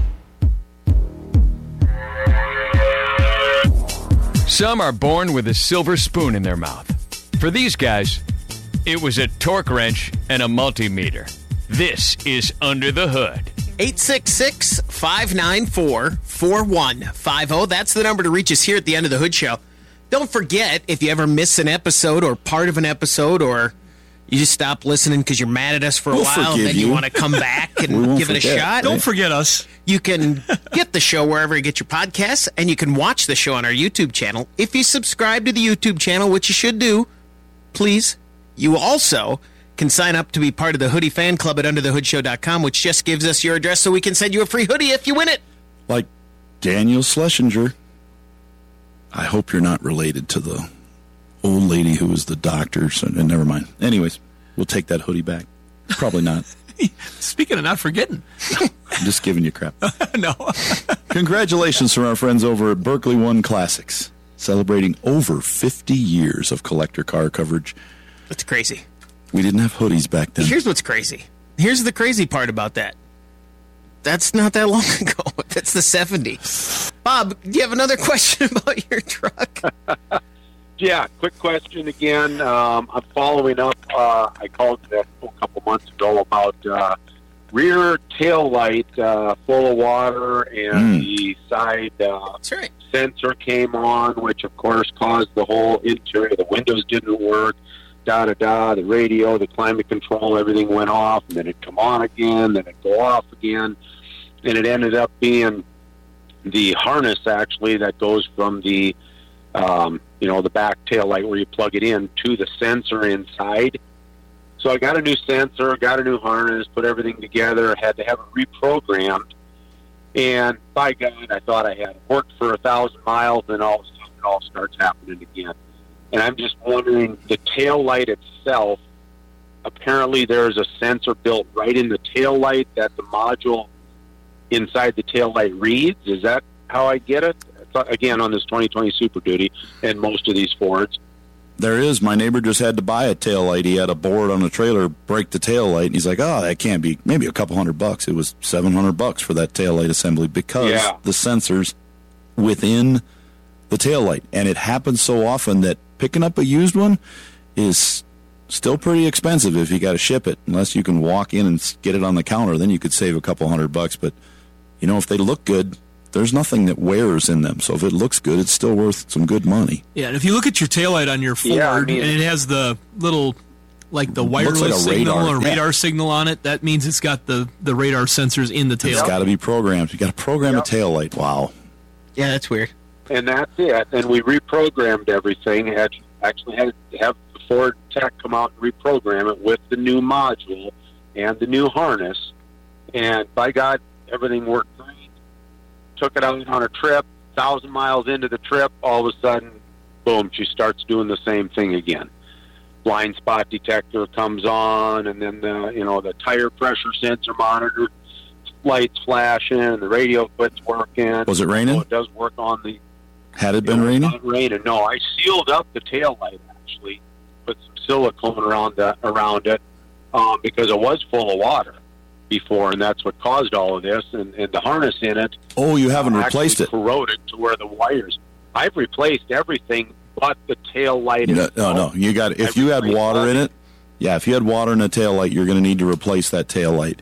Some are born with a silver spoon in their mouth. For these guys, it was a torque wrench and a multimeter. This is Under the Hood. eight six six, five nine four, four one five zero. That's the number to reach us here at the End of the Hood Show. Don't forget, if you ever miss an episode or part of an episode, or you just stop listening because you're mad at us for a We'll while and forgive then you, you. want to come back We and won't give it a forget, shot. right? Don't forget us. You can get the show wherever you get your podcasts, and you can watch the show on our YouTube channel. If you subscribe to the YouTube channel, which you should do, please, you also can sign up to be part of the Hoodie Fan Club at under the hood show dot com, which just gives us your address so we can send you a free hoodie if you win it. Like Daniel Schlesinger. I hope you're not related to the old lady who was the doctor. So never mind. Anyways, we'll take that hoodie back. Probably not. Speaking of not forgetting. I'm just giving you crap. No. Congratulations from our friends over at Berkeley One Classics, celebrating over fifty years of collector car coverage. That's crazy. We didn't have hoodies back then. Here's what's crazy. Here's the crazy part about that. That's not that long ago. That's the seventies. Bob, do you have another question about your truck? Yeah, quick question again. Um, I'm following up. Uh, I called a couple months ago about uh, rear tail light uh, full of water, and Mm. the side uh, That's right. sensor came on, which of course caused the whole interior. The windows didn't work. Da da da. The radio, the climate control, everything went off, and then it'd come on again, then it'd go off again, and it ended up being the harness actually that goes from the um, you know, the back tail light where you plug it in to the sensor inside. So I got a new sensor, got a new harness, put everything together, had to have it reprogrammed. And by God, I thought I had it. Worked for a thousand miles, and all of a sudden it all starts happening again. And I'm just wondering, the tail light itself, apparently there's a sensor built right in the tail light that the module inside the tail light reads. Is that how I get it? Again, on this twenty twenty Super Duty and most of these Fords. There is. My neighbor just had to buy a tail light. He had a board on the trailer break the tail light, and he's like, oh, that can't be maybe a couple hundred bucks. It was seven hundred bucks for that tail light assembly because Yeah. the sensors within the tail light. And it happens so often that picking up a used one is still pretty expensive if you got to ship it. Unless you can walk in and s- get it on the counter, then you could save a couple hundred bucks. But, you know, if they look good, there's nothing that wears in them. So if it looks good, it's still worth some good money. Yeah, and if you look at your taillight on your Ford, Yeah, I mean- and it has the little, like the Looks wireless like a signal radar, or yeah. radar signal on it, that means it's got the, the radar sensors in the tail. It's got to be programmed. You got to program Yep. a tail light. Wow. Yeah, that's weird. And that's it. And we reprogrammed everything. Had actually had to have the Ford tech come out and reprogram it with the new module and the new harness. And by God, everything worked great. Took it out on a trip. Thousand miles into the trip, all of a sudden, boom! She starts doing the same thing again. Blind spot detector comes on, and then the you know the tire pressure sensor monitor lights flashing, and the radio quits working. Was it raining? So it does work on the. Had it been You know, it's raining? not raining. No, I sealed up the tail light actually, put some silicone around that around it um, because it was full of water before, and that's what caused all of this. And, and the harness in it. Oh, you haven't uh, replaced actually it. Corroded to where the wires. I've replaced everything but the tail light. No, itself. no, no. You got if I've you had replaced water that. in it. Yeah, if you had water in a tail light, you're going to need to replace that tail light.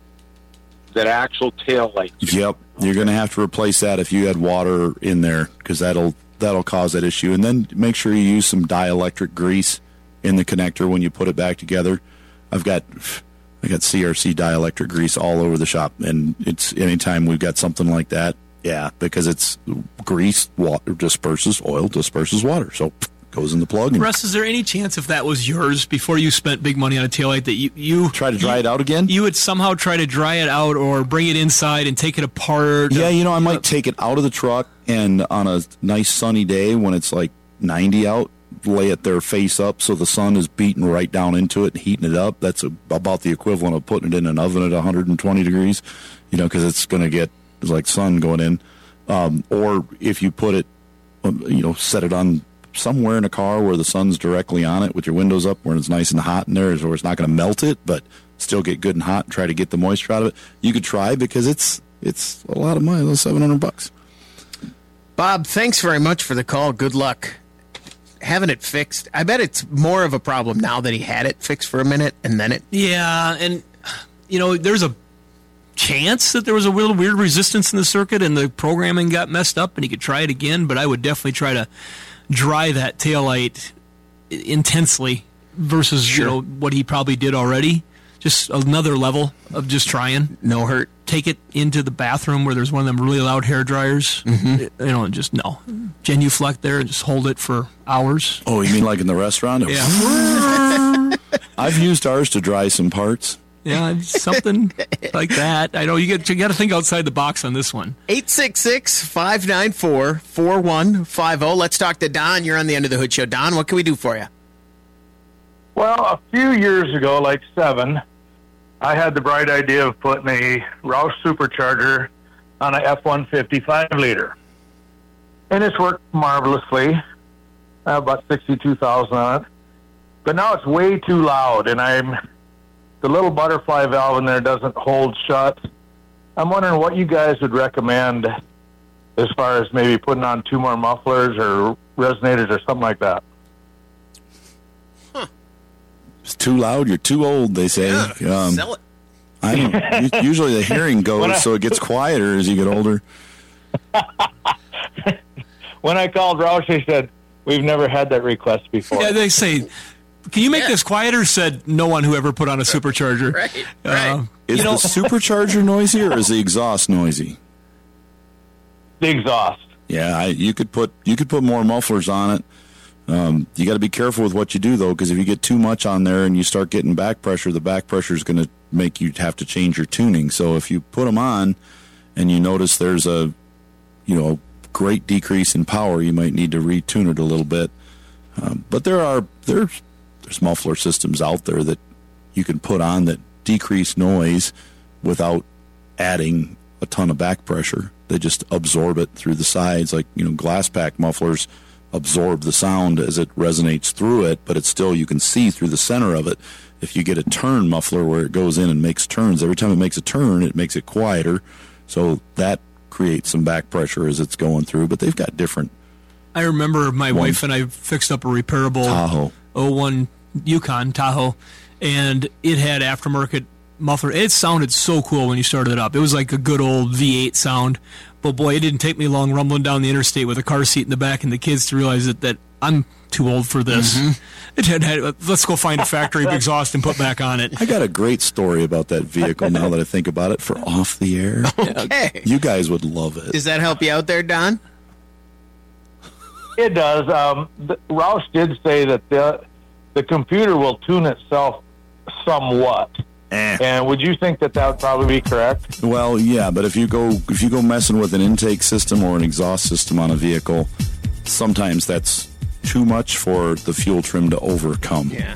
That actual tail light. Yep, you're going to have to replace that if you had water in there because that'll that'll cause that issue. And then make sure you use some dielectric grease in the connector when you put it back together. I've got I got C R C dielectric grease all over the shop, and it's anytime we've got something like that, yeah, because it's grease, water disperses, oil disperses water, so goes in the plug. And Russ, is there any chance if that was yours before you spent big money on a taillight that you, you try to dry it out again? You would somehow try to dry it out or bring it inside and take it apart? Yeah, you know, I might take it out of the truck and on a nice sunny day when it's like ninety out, lay it there face up so the sun is beating right down into it and heating it up. That's a, about the equivalent of putting it in an oven at one hundred twenty degrees, you know, because it's going to get like sun going in. Um, or if you put it, um, you know, set it on somewhere in a car where the sun's directly on it with your windows up where it's nice and hot in there, where it's not going to melt it, but still get good and hot and try to get the moisture out of it. You could try because it's it's a lot of money, seven hundred bucks. Bob, thanks very much for the call. Good luck having it fixed. I bet it's more of a problem now that he had it fixed for a minute and then it. Yeah, and, you know, there's a chance that there was a little weird resistance in the circuit and the programming got messed up and he could try it again, but I would definitely try to dry that taillight intensely versus Sure. you know what he probably did already. Just another level of just trying. No hurt. Take it into the bathroom where there's one of them really loud hair dryers. Mm-hmm. You know, and just no. Genuflect there and just hold it for hours. Oh, you mean like in the restaurant? Yeah. I've used ours to dry some parts. Yeah, something like that. I know you get you got to think outside the box on this one. eight six six, five nine four, four one five zero. Let's talk to Don. You're on the End of the Hood Show. Don, what can we do for you? Well, a few years ago, like seven, I had the bright idea of putting a Roush supercharger on a F one fifty five liter. And it's worked marvelously. I have about sixty-two thousand on it. But now it's way too loud, and I'm the little butterfly valve in there doesn't hold shut. I'm wondering what you guys would recommend as far as maybe putting on two more mufflers or resonators or something like that. It's too loud. You're too old, they say. Yeah, um, sell it. I don't, usually the hearing goes, When I- so it gets quieter as you get older. When I called Roush, they said, we've never had that request before. Yeah, they say, can you make this quieter? Said no one who ever put on a supercharger. Right, Uh, right. Is you know, the supercharger noisy or is the exhaust noisy? The exhaust. Yeah, I, you could put you could put more mufflers on it. Um, you got to be careful with what you do though, because if you get too much on there and you start getting back pressure, the back pressure is going to make you have to change your tuning. So if you put them on and you notice there's a you know great decrease in power, you might need to retune it a little bit. Um, but there are there's there's muffler systems out there that you can put on that decrease noise without adding a ton of back pressure. They just absorb it through the sides, like you know glass pack mufflers. absorb the sound as it resonates through it, but it's still, you can see through the center of it. If you get a turn muffler where it goes in and makes turns, every time it makes a turn, it makes it quieter. So that creates some back pressure as it's going through, but they've got different. I remember my One. wife and I fixed up a repairable Tahoe. oh one Yukon Tahoe, and it had aftermarket muffler. It sounded so cool when you started it up. It was like a good old V eight sound. But boy, it didn't take me long rumbling down the interstate with a car seat in the back and the kids to realize that, that I'm too old for this. Mm-hmm. It had, had, let's go find a factory exhaust and put back on it. I got a great story about that vehicle now that I think about it for off the air. Okay. You guys would love it. Does that help you out there, Don? It does. Um, the, Roush did say that the the computer will tune itself somewhat. Eh. And would you think that that would probably be correct? Well, yeah, but if you go if you go messing with an intake system or an exhaust system on a vehicle, sometimes that's too much for the fuel trim to overcome. Yeah.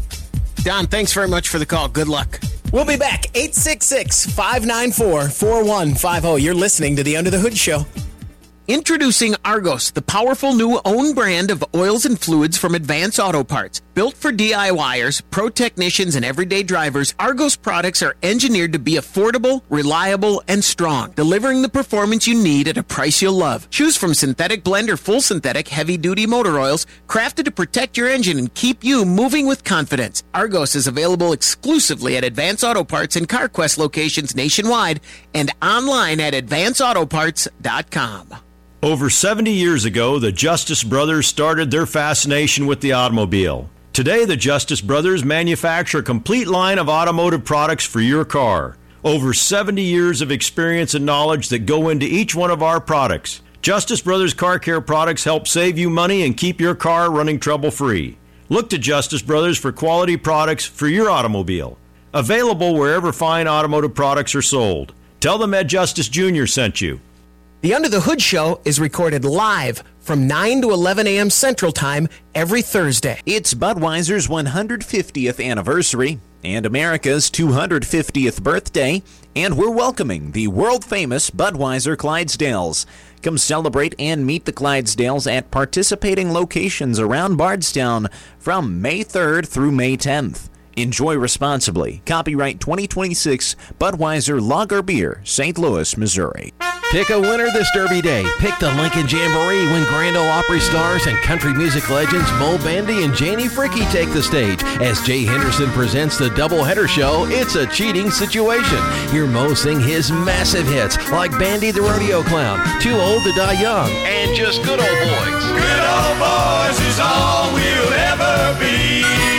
Don, thanks very much for the call. Good luck. We'll be back. eight six six, five nine four, four one five zero. You're listening to the Under the Hood Show. Introducing Argos, the powerful new own brand of oils and fluids from Advance Auto Parts. Built for DIYers, pro technicians, and everyday drivers, Argos products are engineered to be affordable, reliable, and strong, delivering the performance you need at a price you'll love. Choose from synthetic blend or full synthetic heavy-duty motor oils crafted to protect your engine and keep you moving with confidence. Argos is available exclusively at Advance Auto Parts and CarQuest locations nationwide and online at advance auto parts dot com. Over seventy years ago, the Justice Brothers started their fascination with the automobile. Today, the Justice Brothers manufacture a complete line of automotive products for your car. Over seventy years of experience and knowledge that go into each one of our products. Justice Brothers Car Care products help save you money and keep your car running trouble-free. Look to Justice Brothers for quality products for your automobile. Available wherever fine automotive products are sold. Tell them Ed Justice Junior sent you. The Under the Hood Show is recorded live from nine to eleven a.m. Central Time every Thursday. It's Budweiser's one hundred fiftieth anniversary and America's two hundred fiftieth birthday, and we're welcoming the world-famous Budweiser Clydesdales. Come celebrate and meet the Clydesdales at participating locations around Bardstown from May third through May tenth. Enjoy responsibly. Copyright twenty twenty-six Budweiser Lager Beer, Saint Louis, Missouri. Pick a winner this Derby Day. Pick the Lincoln Jamboree when Grand Ole Opry stars and country music legends Mo Bandy and Janie Fricke take the stage. As Jay Henderson presents the doubleheader show, it's a cheating situation. Hear Mo sing his massive hits like Bandy the Rodeo Clown, Too Old to Die Young, and Just Good Old Boys. Good old boys is all we'll ever be.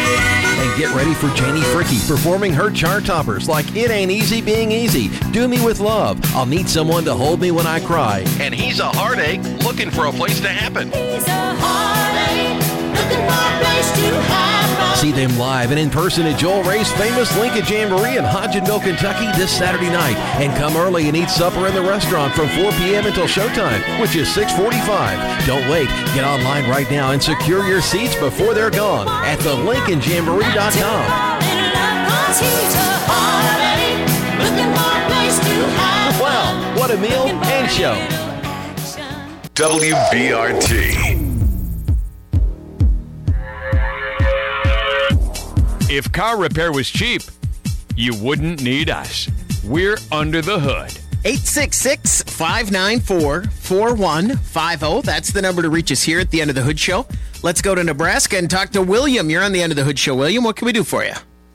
And get ready for Janie Fricke performing her chart toppers like It Ain't Easy Being Easy, Do Me With Love, I'll Need Someone to Hold Me When I Cry, and He's a Heartache Looking for a Place to Happen. He's a heartache, looking for a place to happen. See them live and in person at Joel Ray's famous Lincoln Jamboree in Hodgenville, Kentucky this Saturday night. And come early and eat supper in the restaurant from four p.m. until showtime, which is six forty-five. Don't wait. Get online right now and secure your seats before they're gone at the lincoln jamboree dot com. Wow, what a meal and show. W B R T. If car repair was cheap, you wouldn't need us. We're Under the Hood. eight six six, five nine four, four one five zero. That's the number to reach us here at the End of the Hood Show. Let's go to Nebraska and talk to William. You're on the End of the Hood Show. William, what can we do for you?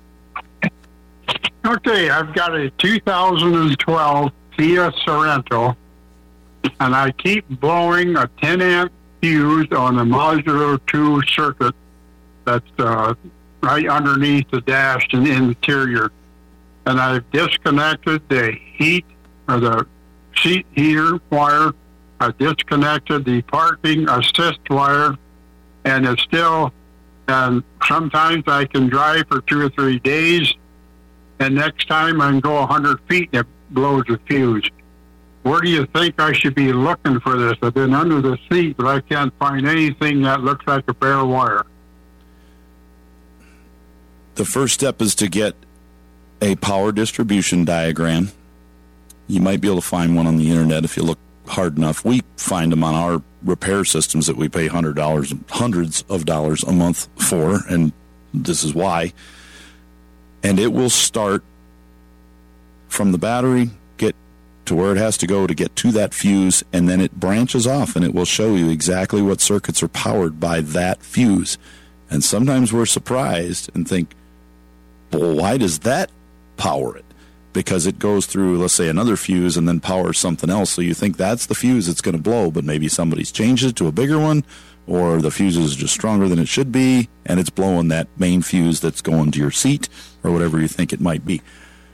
Okay, I've got a two thousand twelve Kia Sorento, and I keep blowing a ten amp fuse on the modular two circuit that's uh, right underneath the dash in the interior. And I've disconnected the heat or the seat heater wire. I've disconnected the parking assist wire, and it's still, and sometimes I can drive for two or three days, and next time I can go one hundred feet and it blows a fuse. Where do you think I should be looking for this? I've been under the seat, but I can't find anything that looks like a bare wire. The first step is to get a power distribution diagram. You might be able to find one on the internet if you look hard enough. We find them on our repair systems that we pay hundred dollars, hundreds of dollars a month for, and this is why. And it will start from the battery, get to where it has to go to get to that fuse, and then it branches off, and it will show you exactly what circuits are powered by that fuse. And sometimes we're surprised and think, well, why does that power it? Because it goes through, let's say, another fuse and then powers something else. So you think that's the fuse that's going to blow, but maybe somebody's changed it to a bigger one, or the fuse is just stronger than it should be, and it's blowing that main fuse that's going to your seat, or whatever you think it might be.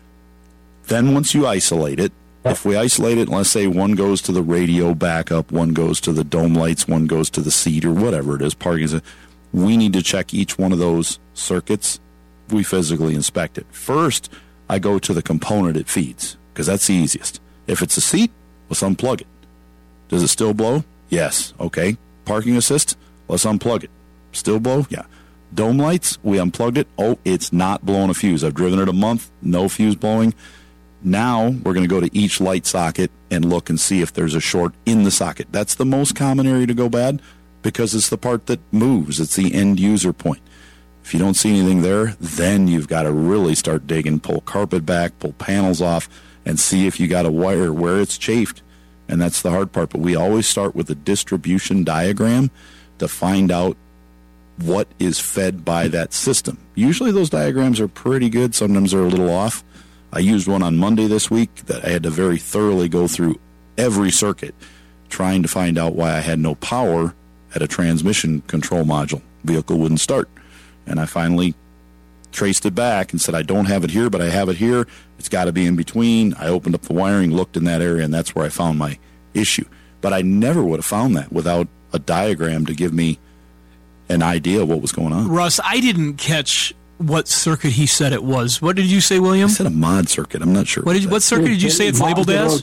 Then once you isolate it, if we isolate it, let's say one goes to the radio backup, one goes to the dome lights, one goes to the seat, or whatever it is, parking, we need to check each one of those circuits. We physically inspect it. First, I go to the component it feeds, because that's the easiest. If it's a seat, let's unplug it. Does it still blow? Yes. Okay. Parking assist, let's unplug it. Still blow? Yeah. Dome lights, we unplugged it. Oh, it's not blowing a fuse. I've driven it a month, no fuse blowing. Now we're going to go to each light socket and look and see if there's a short in the socket. That's the most common area to go bad, because it's the part that moves. It's the end user point. If you don't see anything there, then you've got to really start digging, pull carpet back, pull panels off, and see if you got a wire where it's chafed. And that's the hard part. But we always start with a distribution diagram to find out what is fed by that system. Usually those diagrams are pretty good. Sometimes they're a little off. I used one on Monday this week that I had to very thoroughly go through every circuit, trying to find out why I had no power at a transmission control module. Vehicle wouldn't start. And I finally traced it back and said, I don't have it here, but I have it here. It's got to be in between. I opened up the wiring, looked in that area, and that's where I found my issue. But I never would have found that without a diagram to give me an idea of what was going on. Russ, I didn't catch what circuit he said it was. What did you say, William? He said a mod circuit. I'm not sure. What, did you, what circuit did you say it's labeled as?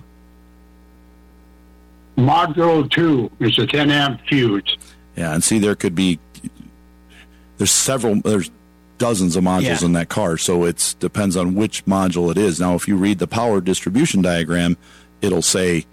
Module two is a ten amp fuse. Yeah, and see, there could be, there's several, there's dozens of modules Yeah. in that car, so it depends on which module it is. Now, if you read the power distribution diagram, it'll say,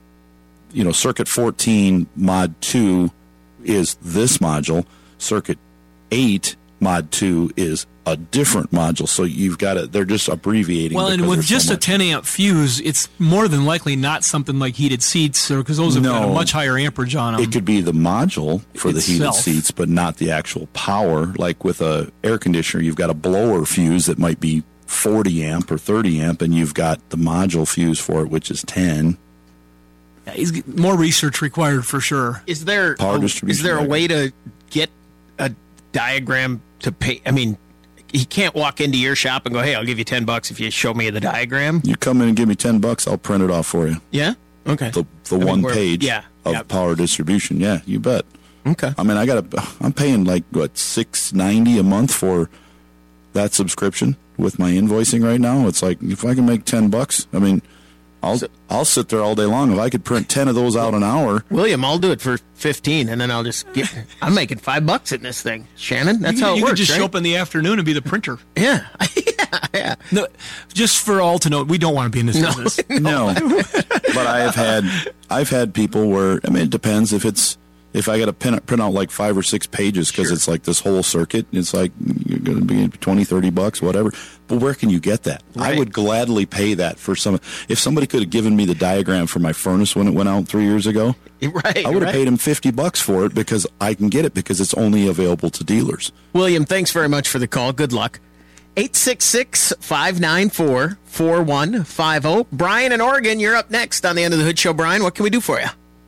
you know, circuit fourteen mod two is this module, circuit eight mod two is a different module. So you've got to, they're just abbreviating. Well, and because with there's so just a much. ten amp fuse, it's more than likely not something like heated seats, or because those have got a No. much higher amperage on them. It could be the module for the heated Itself. seats, but not the actual power. Like with a air conditioner, you've got a blower fuse that might be forty amp or thirty amp, and you've got the module fuse for it, which is ten. Yeah, he's, more research required for sure. Is there Power a, distribution is there a diagram. way to get a diagram to pay? I mean, he can't walk into your shop and go, "Hey, I'll give you ten bucks if you show me the diagram." You come in and give me ten bucks, I'll print it off for you. Yeah. Okay. The the I mean, one we're- page yeah, of yeah. power distribution. Yeah, you bet. Okay. I mean, I got a, I'm paying like what six ninety a month for that subscription with my invoicing right now. It's like if I can make ten bucks, I mean, I'll I'll sit there all day long. If I could print ten of those out an hour, William, I'll do it for fifteen, and then I'll just get. I'm making five bucks in this thing, Shannon. That's you, how it you works. could just right? show up in the afternoon and be the printer. Yeah, yeah, yeah. No, just for all to know, we don't want to be in this No. business. no. But I have had I've had people where I mean it depends if it's if I got to print, print out like five or six pages because Sure. it's like this whole circuit. It's like you're going to be twenty, thirty bucks, whatever. But where can you get that? I Right. would gladly pay that for some. If somebody could have given me the diagram for my furnace when it went out three years ago, Right. I would have right. paid him fifty bucks for it because I can get it because it's only available to dealers. William, thanks very much for the call. Good luck. eight six six, five nine four, four one five zero. Brian in Oregon, you're up next on the End of the Hood Show. Brian, what can we do for you?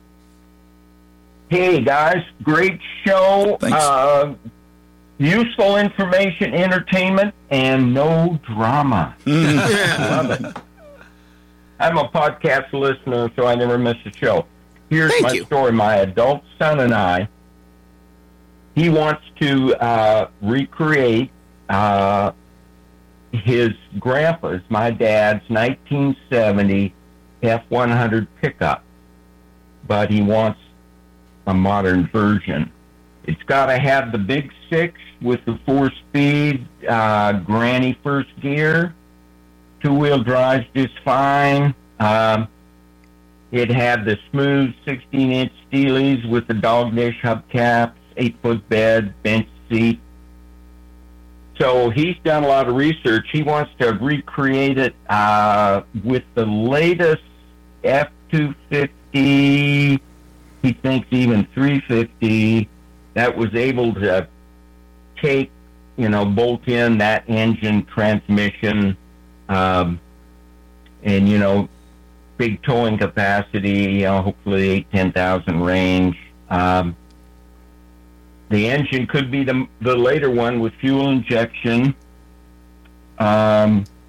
Hey guys, great show. Thanks. Uh, useful information, entertainment, and no drama. Love it. I'm a podcast listener, so I never miss a show. Here's Thank my you. story. My adult son and I, he wants to uh, recreate uh, his grandpa's, my dad's nineteen seventy F one hundred pickup, but he wants a modern version. It's got to have the big six with the four-speed uh, granny first gear. Two-wheel drive's just fine. Um, It had the smooth sixteen-inch Steelies with the dog dish hubcaps, eight-foot bed, bench seat. So he's done a lot of research. He wants to recreate it uh, with the latest F two fifty, he thinks even three fifty, that was able to take, you know, bolt in that engine, transmission, um, and, you know, big towing capacity, you know, hopefully eight, ten thousand range. Um, the engine could be the, the later one with fuel injection. Um,